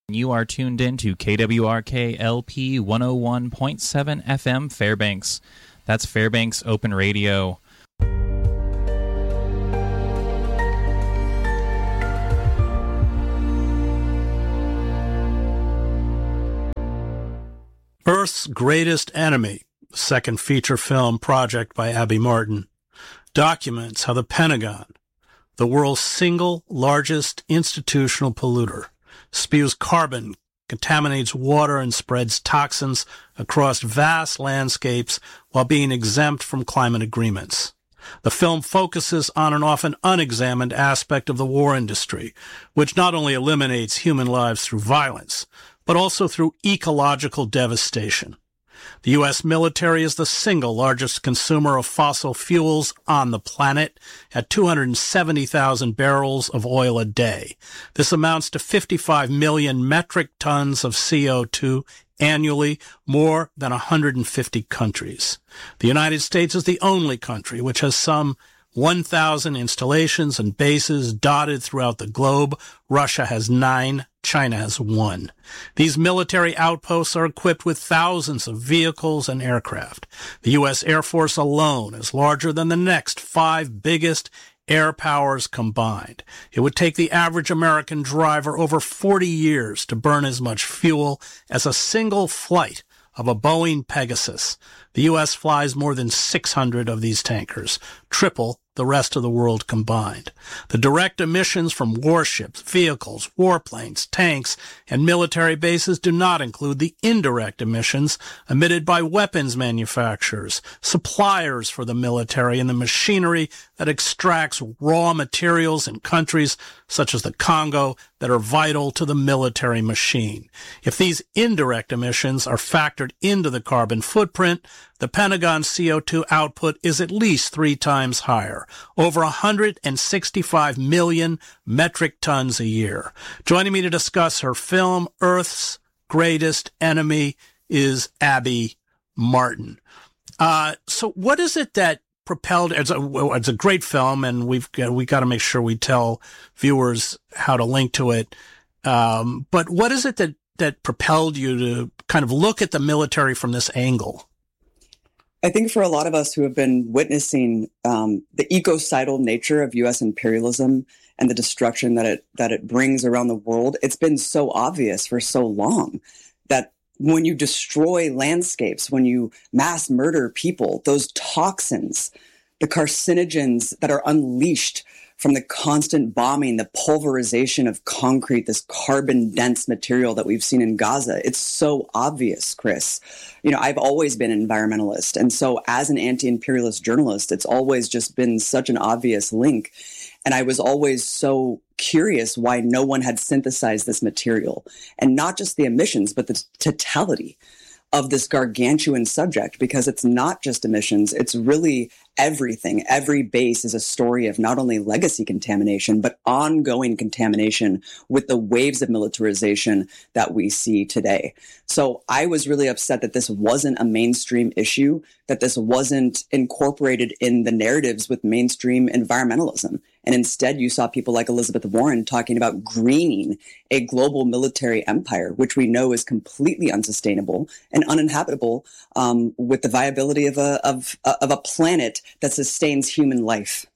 You are tuned in to KWRK LP 101.7 FM Fairbanks. That's Fairbanks Open Radio. Earth's Greatest Enemy, the second feature film project by Abby Martin, documents how the Pentagon, the world's single largest institutional polluter, spews carbon, contaminates water, and spreads toxins across vast landscapes while being exempt from climate agreements. The film focuses on an often unexamined aspect of the war industry, which not only eliminates human lives through violence, but also through ecological devastation. The U.S. military is the single largest consumer of fossil fuels on the planet at 270,000 barrels of oil a day. This amounts to 55 million metric tons of CO2 annually, more than 150 countries. The United States is the only country which has some 1,000 installations and bases dotted throughout the globe. Russia has 9. China has 1. These military outposts are equipped with thousands of vehicles and aircraft. The U.S. Air Force alone is larger than the next 5 biggest air powers combined. It would take the average American driver over 40 years to burn as much fuel as a single flight of a Boeing Pegasus. The U.S. flies more than 600 of these tankers, triple the rest of the world combined. The direct emissions from warships, vehicles, warplanes, tanks, and military bases do not include the indirect emissions emitted by weapons manufacturers, suppliers for the military, and the machinery that extracts raw materials in countries such as the Congo that are vital to the military machine. If these indirect emissions are factored into the carbon footprint, the Pentagon's CO2 output is at least 3 times higher, over 165 million metric tons a year. Joining me to discuss her film, Earth's Greatest Enemy, is Abby Martin. So what is it that propelled, it's a great film, and we got to make sure we tell viewers how to link to it. But what is it that propelled you to kind of look at the military from this angle? I think for a lot of us who have been witnessing the ecocidal nature of U.S. imperialism and the destruction that it brings around the world, it's been so obvious for so long that when you destroy landscapes, when you mass murder people, those toxins, the carcinogens that are unleashed from the constant bombing, the pulverization of concrete, this carbon-dense material that we've seen in Gaza, it's so obvious, Chris. You know, I've always been an environmentalist. And so as an anti-imperialist journalist, it's always just been such an obvious link. And I was always so curious why no one had synthesized this material. And not just the emissions, but the totality of this gargantuan subject, because it's not just emissions, it's really everything. Every base is a story of not only legacy contamination, but ongoing contamination with the waves of militarization that we see today. So I was really upset that this wasn't a mainstream issue, that this wasn't incorporated in the narratives with mainstream environmentalism. And instead, you saw people like Elizabeth Warren talking about greening a global military empire, which we know is completely unsustainable and uninhabitable with the viability of a planet that sustains human life.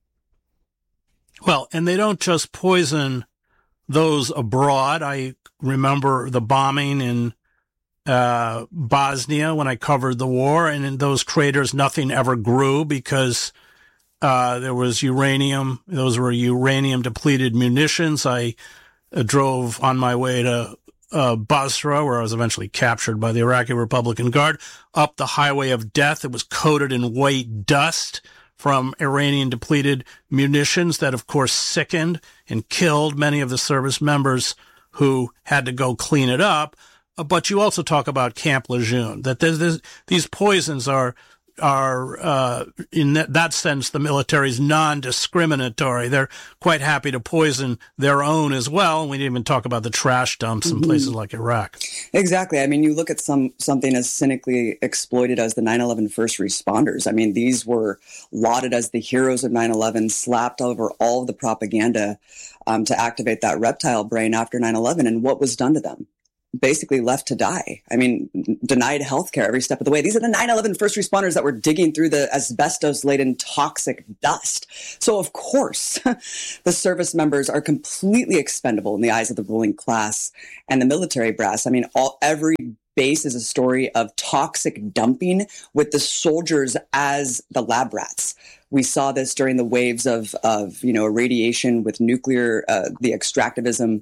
Well, and they don't just poison those abroad. I remember the bombing in Bosnia when I covered the war, and in those craters, nothing ever grew because there was uranium. Those were uranium-depleted munitions. I drove on my way to Basra, where I was eventually captured by the Iraqi Republican Guard, up the highway of death. It was coated in white dust from Iranian-depleted munitions that, of course, sickened and killed many of the service members who had to go clean it up. But you also talk about Camp Lejeune, that these poisons are are in that sense, the military is non-discriminatory. They're quite happy to poison their own as well. We didn't even talk about the trash dumps in places like Iraq. Exactly. I mean, you look at something as cynically exploited as the 9/11 first responders. I mean, these were lauded as the heroes of 9/11, slapped over all of the propaganda to activate that reptile brain after 9/11. And what was done to them? Basically left to die. I mean, denied healthcare every step of the way. These are the 9/11 first responders that were digging through the asbestos-laden toxic dust. So, of course, the service members are completely expendable in the eyes of the ruling class and the military brass. I mean, every base is a story of toxic dumping with the soldiers as the lab rats. We saw this during the waves of irradiation with nuclear, the extractivism.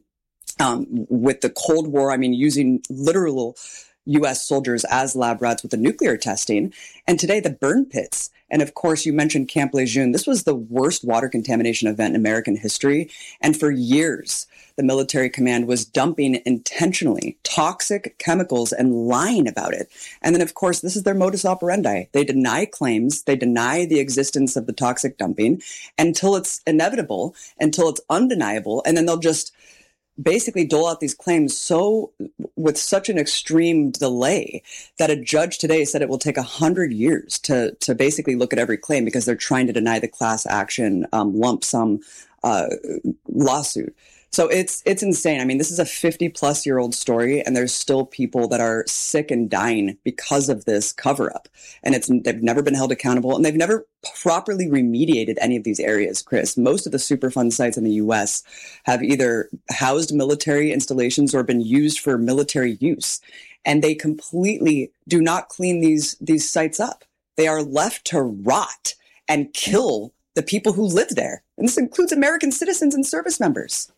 With the Cold War, I mean, using literal U.S. soldiers as lab rats with the nuclear testing. And today, the burn pits. And of course, you mentioned Camp Lejeune. This was the worst water contamination event in American history. And for years, the military command was dumping intentionally toxic chemicals and lying about it. And then, of course, this is their modus operandi. They deny claims. They deny the existence of the toxic dumping until it's inevitable, until it's undeniable. And then they'll just basically dole out these claims with such an extreme delay that a judge today said it will take 100 years to basically look at every claim because they're trying to deny the class action lump sum lawsuit. So it's insane. I mean, this is a 50-plus-year-old story, and there's still people that are sick and dying because of this cover-up. And they've never been held accountable, and they've never properly remediated any of these areas, Chris. Most of the Superfund sites in the U.S. have either housed military installations or been used for military use, and they completely do not clean these sites up. They are left to rot and kill the people who live there. And this includes American citizens and service members.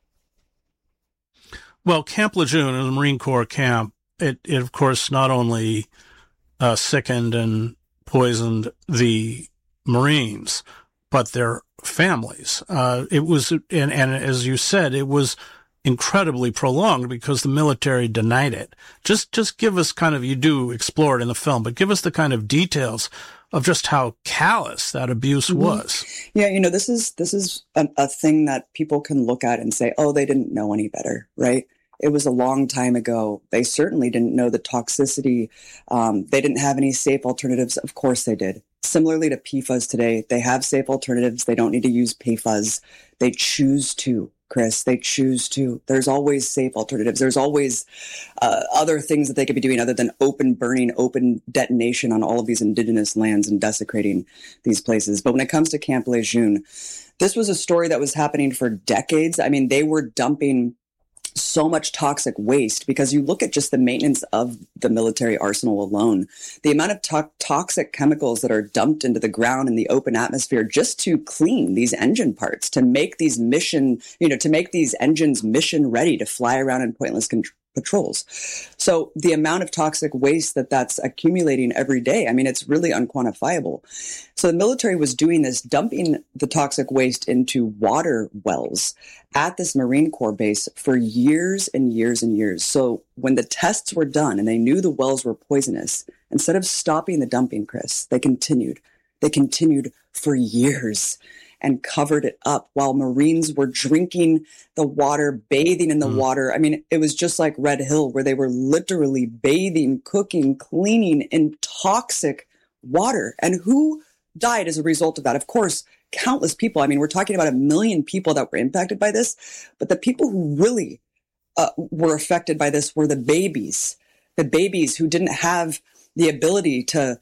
Well, Camp Lejeune is a Marine Corps camp. It of course, not only sickened and poisoned the Marines, but their families. It was, and as you said, it was incredibly prolonged because the military denied it. Just give us kind of, you do explore it in the film, but give us the kind of details of just how callous that abuse was. Yeah, this is a thing that people can look at and say, oh, they didn't know any better, right? It was a long time ago. They certainly didn't know the toxicity. They didn't have any safe alternatives. Of course they did. Similarly to PFAS today, they have safe alternatives. They don't need to use PFAS. They choose to, Chris. They choose to. There's always safe alternatives. There's always other things that they could be doing other than open burning, open detonation on all of these indigenous lands and desecrating these places. But when it comes to Camp Lejeune, this was a story that was happening for decades. I mean, they were dumping so much toxic waste because you look at just the maintenance of the military arsenal alone, the amount of toxic chemicals that are dumped into the ground in the open atmosphere just to clean these engine parts, to make these to make these engines mission ready to fly around in pointless patrols. So the amount of toxic waste that's accumulating every day, I mean, it's really unquantifiable. So the military was doing this, dumping the toxic waste into water wells at this Marine Corps base for years and years and years. So when the tests were done and they knew the wells were poisonous, instead of stopping the dumping, Chris, they continued. They continued for years and covered it up while Marines were drinking the water, bathing in the water. I mean, it was just like Red Hill, where they were literally bathing, cooking, cleaning in toxic water. And who died as a result of that? Of course, countless people. I mean, we're talking about 1 million people that were impacted by this, but the people who really were affected by this were the babies who didn't have the ability to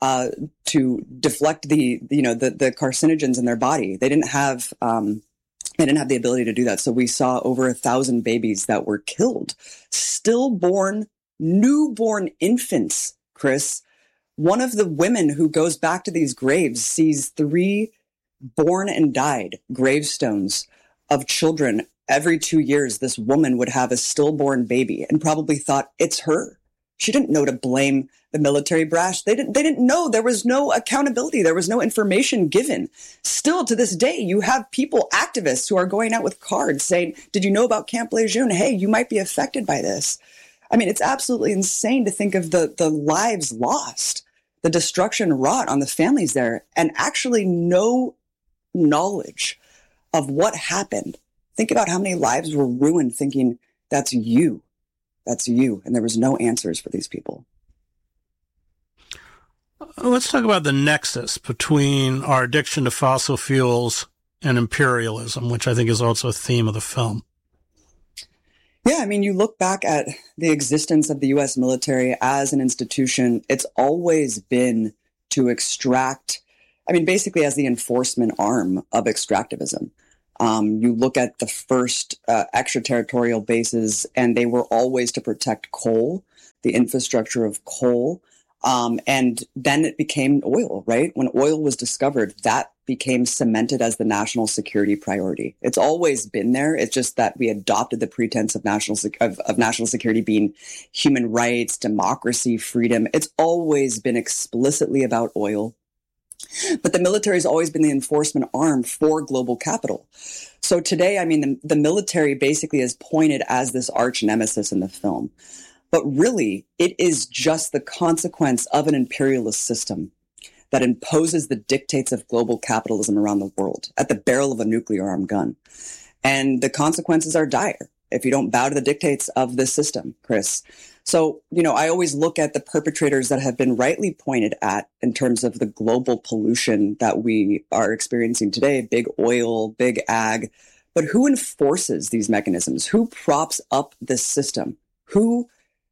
deflect the carcinogens in their body. They didn't have the ability to do that. So we saw over 1,000 babies that were killed, stillborn, newborn infants, Chris. One of the women who goes back to these graves sees 3 born and died gravestones of children. Every 2 years, this woman would have a stillborn baby and probably thought it's her. She didn't know to blame the military brass. They didn't know. There was no accountability. There was no information given. Still to this day, you have people, activists, who are going out with cards saying, did you know about Camp Lejeune? Hey, you might be affected by this. I mean, it's absolutely insane to think of the lives lost the destruction wrought on the families there, and actually no knowledge of what happened. Think about how many lives were ruined thinking that's you. And there was no answers for these people. Let's talk about the nexus between our addiction to fossil fuels and imperialism, which I think is also a theme of the film. Yeah, I mean, you look back at the existence of the U.S. military as an institution, it's always been to extract, basically as the enforcement arm of extractivism. You look at the first extraterritorial bases, and they were always to protect coal, the infrastructure of coal. And then it became oil, right? When oil was discovered, that became cemented as the national security priority. It's always been there. It's just that we adopted the pretense of national security being human rights, democracy, freedom. It's always been explicitly about oil. But the military has always been the enforcement arm for global capital. So today, the military basically is pointed as this arch nemesis in the film. But really, it is just the consequence of an imperialist system that imposes the dictates of global capitalism around the world at the barrel of a nuclear armed gun. And the consequences are dire if you don't bow to the dictates of this system, Chris. So, I always look at the perpetrators that have been rightly pointed at in terms of the global pollution that we are experiencing today, big oil, big ag. But who enforces these mechanisms? Who props up this system? Who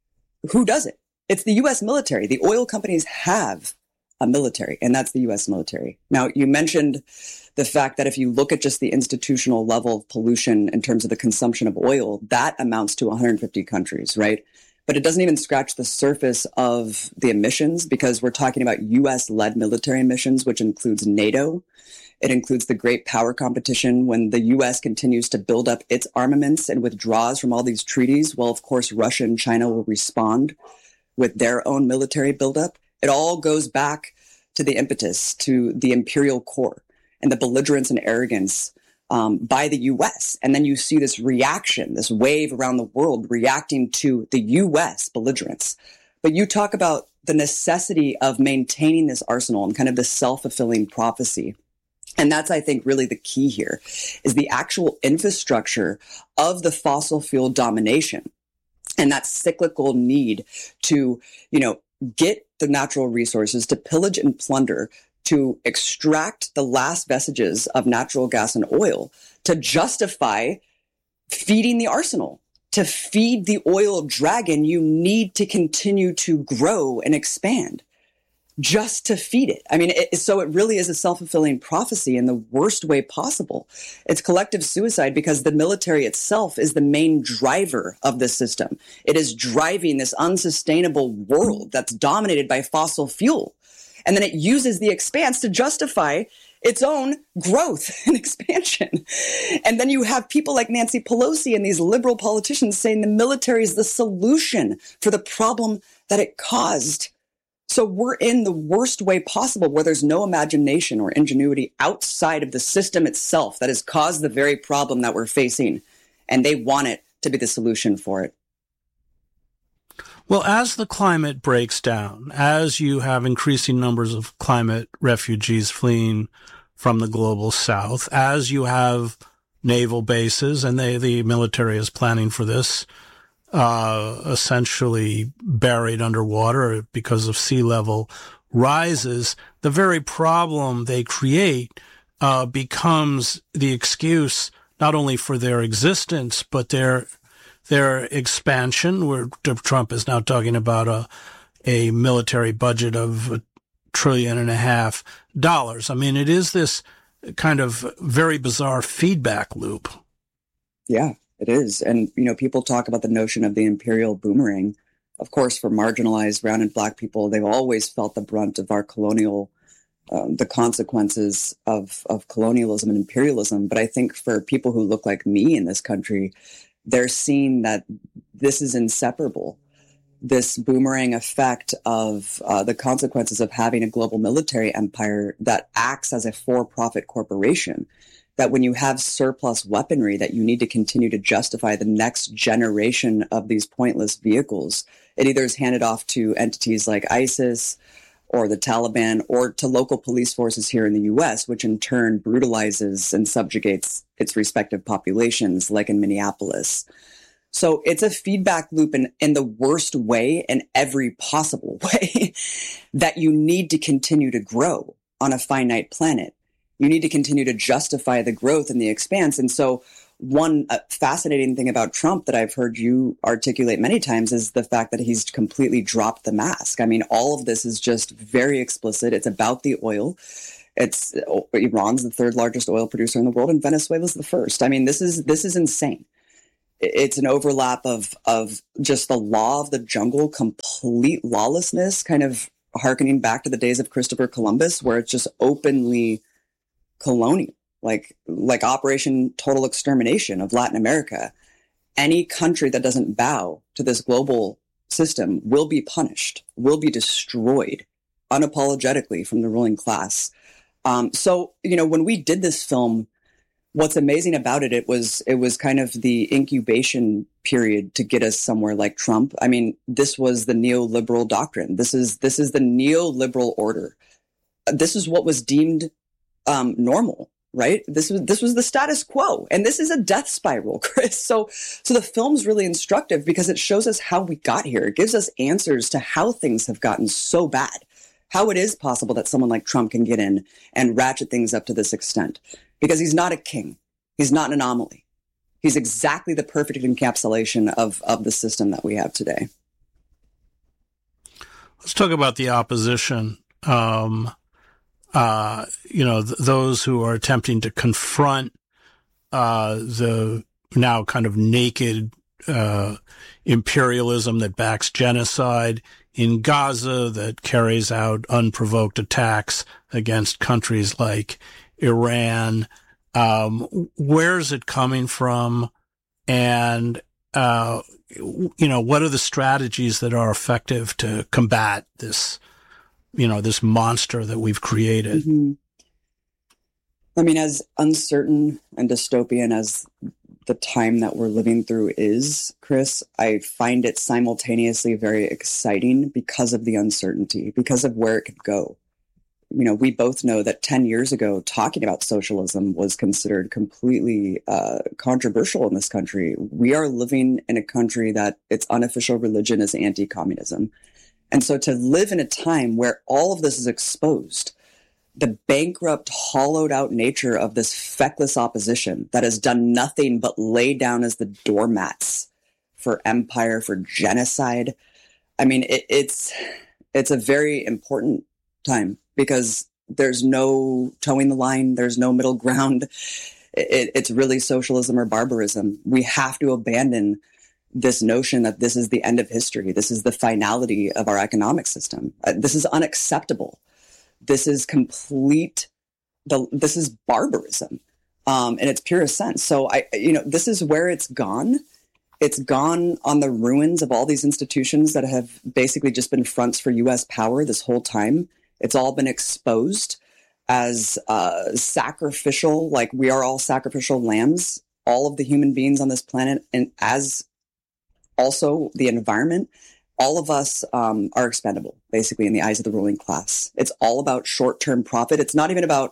does it? It's the U.S. military. The oil companies have a military, and that's the U.S. military. Now, you mentioned the fact that if you look at just the institutional level of pollution in terms of the consumption of oil, that amounts to 150 countries, right? But it doesn't even scratch the surface of the emissions, because we're talking about U.S.-led military emissions, which includes NATO. It includes the great power competition when the U.S. continues to build up its armaments and withdraws from all these treaties. Well, of course, Russia and China will respond with their own military buildup. It all goes back to the impetus, to the imperial core and the belligerence and arrogance by the U.S. And then you see this reaction, this wave around the world reacting to the U.S. belligerence. But you talk about the necessity of maintaining this arsenal and kind of the self-fulfilling prophecy. And that's, I think, really the key here, is the actual infrastructure of the fossil fuel domination and that cyclical need to, get the natural resources, to pillage and plunder, to extract the last vestiges of natural gas and oil, to justify feeding the arsenal. To feed the oil dragon, you need to continue to grow and expand just to feed it. So it really is a self-fulfilling prophecy in the worst way possible. It's collective suicide because the military itself is the main driver of the system. It is driving this unsustainable world that's dominated by fossil fuel. And then it uses the expanse to justify its own growth and expansion. And then you have people like Nancy Pelosi and these liberal politicians saying the military is the solution for the problem that it caused. So we're in the worst way possible, where there's no imagination or ingenuity outside of the system itself that has caused the very problem that we're facing. And they want it to be the solution for it. Well, as the climate breaks down, as you have increasing numbers of climate refugees fleeing from the global south, as you have naval bases, and the military is planning for this, essentially buried underwater because of sea level rises, the very problem they create becomes the excuse not only for their existence, but their expansion, where Trump is now talking about a military budget of $1.5 trillion. It is this kind of very bizarre feedback loop. Yeah, it is. And, people talk about the notion of the imperial boomerang. Of course, for marginalized brown and black people, they've always felt the brunt of our colonial, the consequences of colonialism and imperialism. But I think for people who look like me in this country, they're seeing that this is inseparable. This boomerang effect of the consequences of having a global military empire that acts as a for-profit corporation, that when you have surplus weaponry that you need to continue to justify the next generation of these pointless vehicles, it either is handed off to entities like ISIS or the Taliban or to local police forces here in the US, which in turn brutalizes and subjugates its respective populations, like in Minneapolis. So it's a feedback loop in the worst way, in every possible way, that you need to continue to grow on a finite planet. You need to continue to justify the growth and the expanse. And so one fascinating thing about Trump that I've heard you articulate many times is the fact that he's completely dropped the mask. I mean, all of this is just very explicit. It's about the oil. Iran's the third largest oil producer in the world, and Venezuela's the first. I mean, this is insane. It's an overlap of just the law of the jungle, complete lawlessness, kind of hearkening back to the days of Christopher Columbus, where it's just openly colonial, like Operation Total Extermination of Latin America. Any country that doesn't bow to this global system will be punished, will be destroyed unapologetically from the ruling class. So, when we did this film, what's amazing about it, it was kind of the incubation period to get us somewhere like Trump. I mean, this was the neoliberal doctrine. This is the neoliberal order. This is what was deemed normal, right? This was the status quo, and this is a death spiral, Chris. So the film's really instructive because it shows us how we got here. It gives us answers to how things have gotten so bad, how it is possible that someone like Trump can get in and ratchet things up to this extent. Because he's not a king. He's not an anomaly. He's exactly the perfect encapsulation of the system that we have today. Let's talk about the opposition. Those who are attempting to confront the now kind of naked imperialism that backs genocide in Gaza, that carries out unprovoked attacks against countries like Iran. Where's it coming from? And, what are the strategies that are effective to combat this, this monster that we've created? Mm-hmm. I mean, as uncertain and dystopian as the time that we're living through is, Chris, I find it simultaneously very exciting because of the uncertainty, because of where it could go. We both know that 10 years ago, talking about socialism was considered completely controversial in this country. We are living in a country that its unofficial religion is anti-communism. And so to live in a time where all of this is exposed, the bankrupt, hollowed out nature of this feckless opposition that has done nothing but lay down as the doormats for empire, for genocide. I mean, it's a very important time, because there's no towing the line. There's no middle ground. It's really socialism or barbarism. We have to abandon this notion that this is the end of history. This is the finality of our economic system. This is unacceptable. This is this is barbarism in its purest sense. So this is where it's gone. It's gone on the ruins of all these institutions that have basically just been fronts for U.S. power this whole time. It's all been exposed as sacrificial, like we are all sacrificial lambs, all of the human beings on this planet, and as also the environment. All of us are expendable, basically, in the eyes of the ruling class. It's all about short-term profit. It's not even about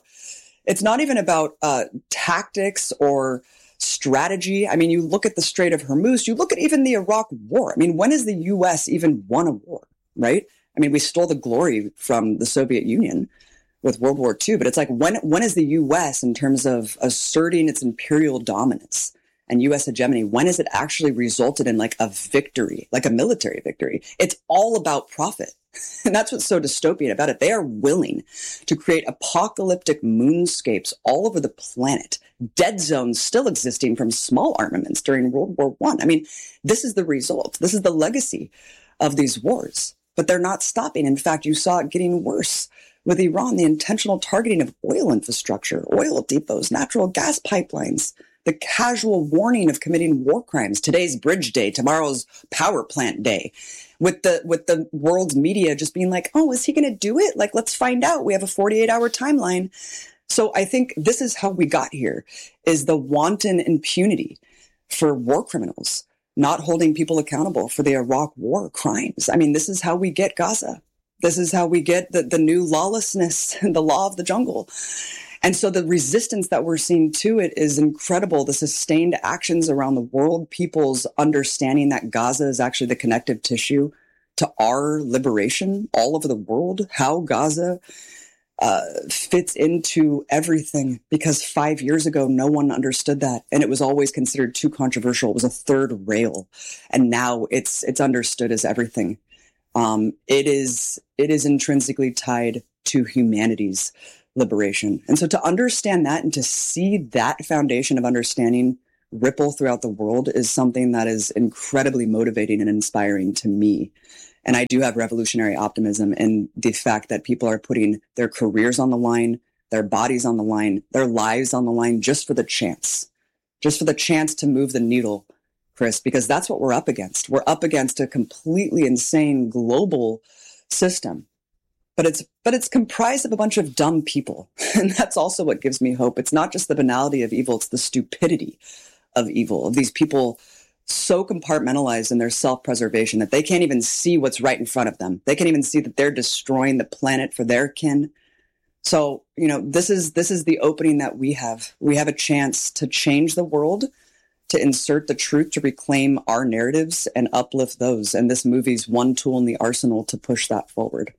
tactics or strategy. I mean, you look at the Strait of Hormuz, you look at even the Iraq War. I mean, when has the U.S. even won a war, right? I mean, we stole the glory from the Soviet Union with World War II, but it's like, when is the U.S., in terms of asserting its imperial dominance and U.S. hegemony, when has it actually resulted in like a victory, like a military victory? It's all about profit. And that's what's so dystopian about it. They are willing to create apocalyptic moonscapes all over the planet, dead zones still existing from small armaments during World War I. I mean, this is the result. This is the legacy of these wars. But they're not stopping. In fact, you saw it getting worse with Iran, the intentional targeting of oil infrastructure, oil depots, natural gas pipelines, the casual warning of committing war crimes, today's bridge day, tomorrow's power plant day, with the world's media just being like, oh, is he going to do it? Like, let's find out. We have a 48-hour timeline. So I think this is how we got here, is the wanton impunity for war criminals, not holding people accountable for the Iraq war crimes. I mean, this is how we get Gaza. This is how we get the new lawlessness, the law of the jungle. And so the resistance that we're seeing to it is incredible. The sustained actions around the world, people's understanding that Gaza is actually the connective tissue to our liberation all over the world, how Gaza fits into everything, because 5 years ago, no one understood that. And it was always considered too controversial. It was a third rail. And now it's understood as everything. It is intrinsically tied to humanity's liberation. And so to understand that and to see that foundation of understanding ripple throughout the world is something that is incredibly motivating and inspiring to me. And I do have revolutionary optimism in the fact that people are putting their careers on the line, their bodies on the line, their lives on the line just for the chance to move the needle, Chris, because that's what we're up against. We're up against a completely insane global system, but it's comprised of a bunch of dumb people. And that's also what gives me hope. It's not just the banality of evil, it's the stupidity of evil, of these people so compartmentalized in their self-preservation that they can't even see what's right in front of them. They can't even see that they're destroying the planet for their kin. So, this is the opening that we have. We have a chance to change the world, to insert the truth, to reclaim our narratives and uplift those. And this movie's one tool in the arsenal to push that forward.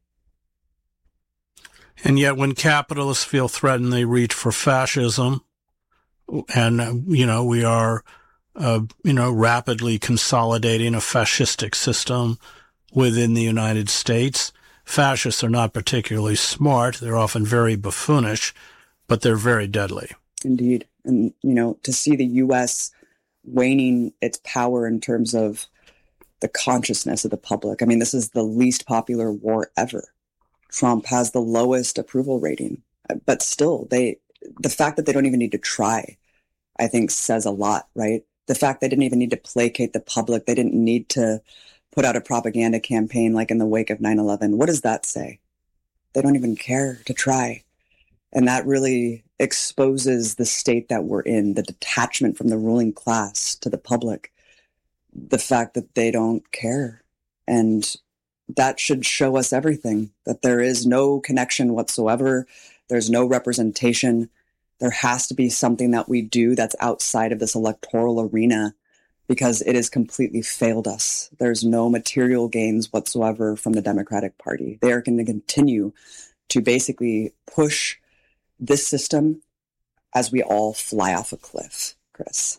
And yet when capitalists feel threatened, they reach for fascism. And, we are rapidly consolidating a fascistic system within the United States. Fascists are not particularly smart. They're often very buffoonish, but they're very deadly. Indeed. And, to see the U.S. waning its power in terms of the consciousness of the public. I mean, this is the least popular war ever. Trump has the lowest approval rating, but still, the fact that they don't even need to try, I think says a lot, right? The fact they didn't even need to placate the public. They didn't need to put out a propaganda campaign like in the wake of 9/11. What does that say? They don't even care to try. And that really exposes the state that we're in, the detachment from the ruling class to the public, the fact that they don't care. And that should show us everything, that there is no connection whatsoever. There's no representation. There has to be something that we do that's outside of this electoral arena, because it has completely failed us. There's no material gains whatsoever from the Democratic Party. They are going to continue to basically push this system as we all fly off a cliff, Chris.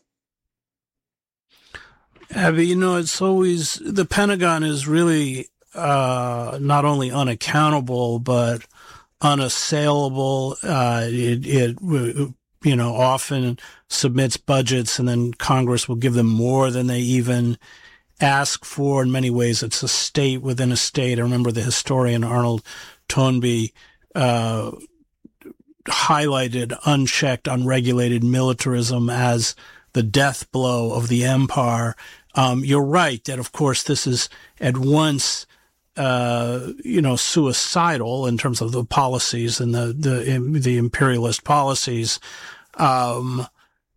Abby, it's always, the Pentagon is really not only unaccountable, but unassailable. It often submits budgets and then Congress will give them more than they even ask for. In many ways, it's a state within a state. I remember the historian Arnold Toynbee highlighted unchecked, unregulated militarism as the death blow of the empire. You're right that, of course, this is at once suicidal in terms of the policies and the imperialist policies. And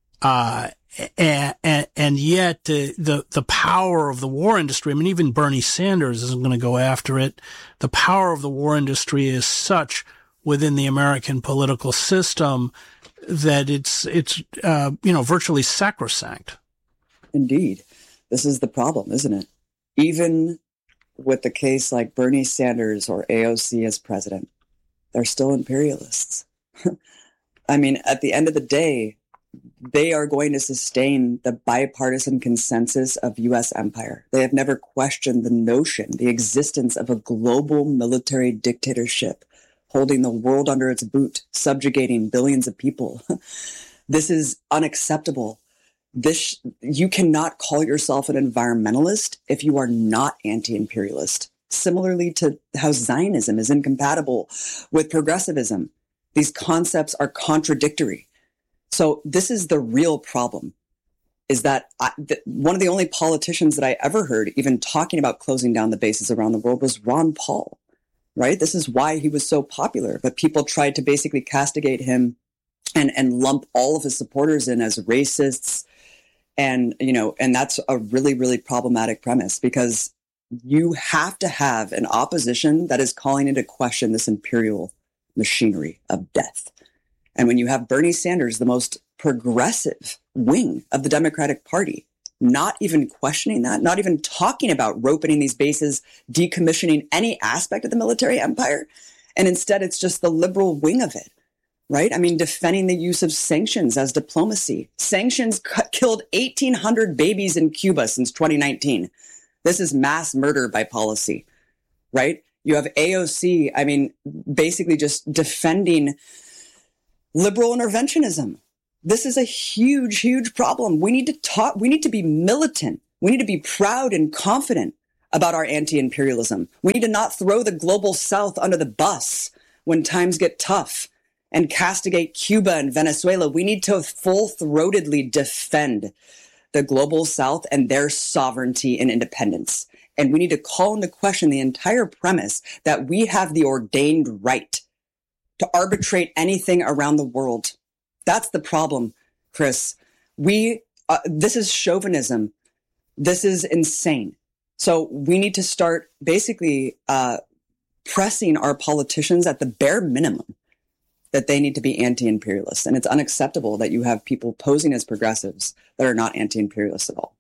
yet the power of the war industry, I mean, even Bernie Sanders isn't going to go after it. The power of the war industry is such within the American political system that it's virtually sacrosanct. Indeed. This is the problem, isn't it? Even with the case like Bernie Sanders or AOC as president, they're still imperialists. I mean, at the end of the day, they are going to sustain the bipartisan consensus of U.S. empire. They have never questioned the notion, the existence of a global military dictatorship holding the world under its boot, subjugating billions of people. This is unacceptable. You cannot call yourself an environmentalist if you are not anti-imperialist. Similarly to how Zionism is incompatible with progressivism. These concepts are contradictory. So this is the real problem, is that one of the only politicians that I ever heard even talking about closing down the bases around the world was Ron Paul, right? This is why he was so popular, but people tried to basically castigate him and lump all of his supporters in as racists. And, and that's a really, really problematic premise, because You have to have an opposition that is calling into question this imperial machinery of death. And when you have Bernie Sanders, the most progressive wing of the Democratic Party, not even questioning that, not even talking about opening these bases, decommissioning any aspect of the military empire. And instead, it's just the liberal wing of it, right? I mean, defending the use of sanctions as diplomacy. Sanctions killed 1,800 babies in Cuba since 2019. This is mass murder by policy, right? You have AOC, I mean, basically just defending liberal interventionism. This is a huge, huge problem. We need to talk. We need to be militant. We need to be proud and confident about our anti-imperialism. We need to not throw the global South under the bus when times get tough and castigate Cuba and Venezuela. We need to full-throatedly defend the global South and their sovereignty and independence. And we need to call into question the entire premise that we have the ordained right to arbitrate anything around the world. That's the problem, Chris. This is chauvinism. This is insane. So we need to start basically pressing our politicians at the bare minimum that they need to be anti-imperialist. And it's unacceptable that you have people posing as progressives that are not anti-imperialist at all.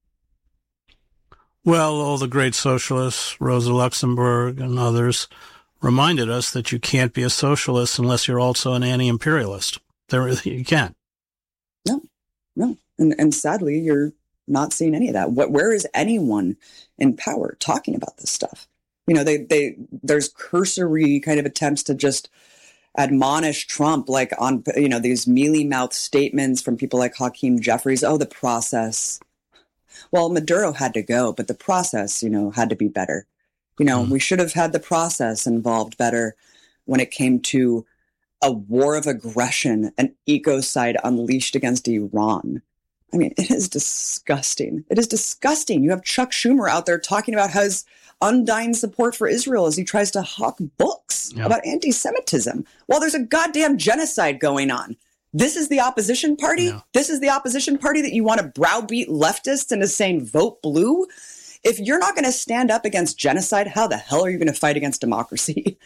Well, all the great socialists, Rosa Luxemburg and others, reminded us that you can't be a socialist unless you're also an anti-imperialist. You can't. No. And sadly, you're not seeing any of that. Where is anyone in power talking about this stuff? You know, there's cursory kind of attempts to just admonish Trump, like on, you know, these mealy-mouthed statements from people like Hakeem Jeffries. Oh, the process. Well, Maduro had to go, but the process, you know, had to be better. You know, we should have had the process involved better when it came to a war of aggression, an ecocide unleashed against Iran. I mean, it is disgusting. It is disgusting. You have Chuck Schumer out there talking about his undying support for Israel as he tries to hawk books about anti-Semitism while there's a goddamn genocide going on. This is the opposition party? Yeah. This is the opposition party that you want to browbeat leftists into saying vote blue? If you're not going to stand up against genocide, how the hell are you going to fight against democracy?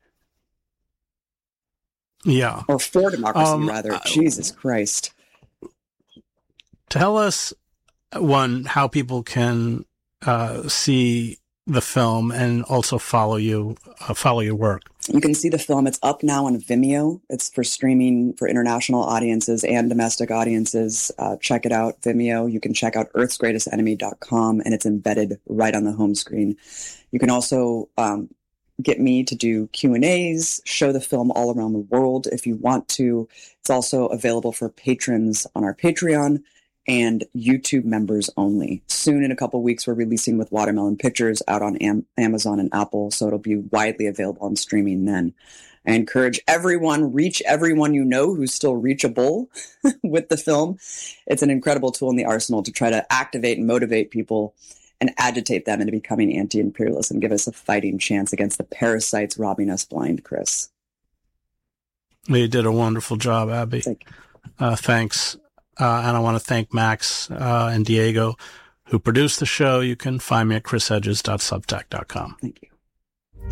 Yeah. Or for democracy, rather. Jesus Christ. Tell us, one, how people can see the film and also follow your work. You can see the film. It's up now on Vimeo. It's for streaming for international audiences and domestic audiences. Check it out, Vimeo. You can check out earthsgreatestenemy.com, and it's embedded right on the home screen. You can also get me to do Q&As, show the film all around the world if you want to. It's also available for patrons on our Patreon and YouTube members only. Soon, in a couple of weeks, we're releasing with Watermelon Pictures out on Amazon and Apple, so it'll be widely available on streaming then. I encourage everyone, reach everyone you know who's still reachable with the film. It's an incredible tool in the arsenal to try to activate and motivate people and agitate them into becoming anti-imperialists and give us a fighting chance against the parasites robbing us blind, Chris. You did a wonderful job, Abby. Thanks. And I want to thank Max and Diego, who produced the show. You can find me at chrishedges.substack.com. Thank you.